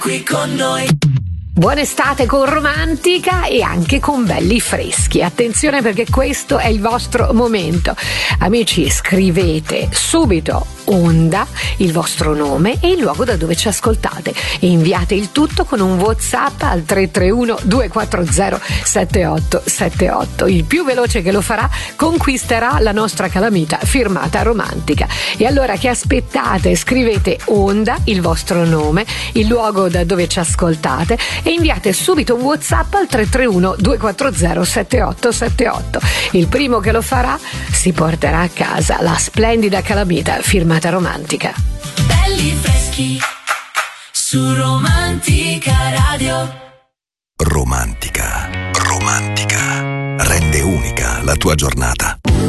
qui con noi. Buona estate con Romantica e anche con belli freschi. Attenzione, perché questo è il vostro momento. Amici, scrivete subito Onda, il vostro nome e il luogo da dove ci ascoltate e inviate il tutto con un WhatsApp al 331 240 7878. Il più veloce che lo farà conquisterà la nostra calamita firmata Romantica. E allora che aspettate? Scrivete Onda, il vostro nome, il luogo da dove ci ascoltate e inviate subito un WhatsApp al 331 240 7878. Il primo che lo farà si porterà a casa la splendida calamita firmata Romantica. Belli freschi su Romantica Radio. Romantica rende unica la tua giornata.